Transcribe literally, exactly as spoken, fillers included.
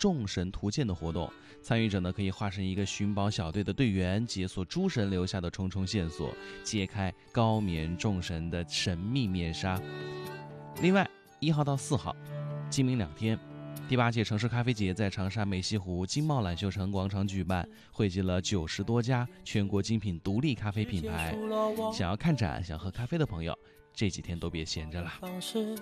众神图鉴的活动，参与者呢可以化身一个寻宝小队的队员，解锁诸神留下的重重线索，揭开高眠众神的神秘面纱。另外，一号到四号，今明两天，第八届城市咖啡节在长沙美西湖金茂揽秀城广场举办，汇集了九十多家全国精品独立咖啡品牌。想要看展、想喝咖啡的朋友，这几天都别闲着了。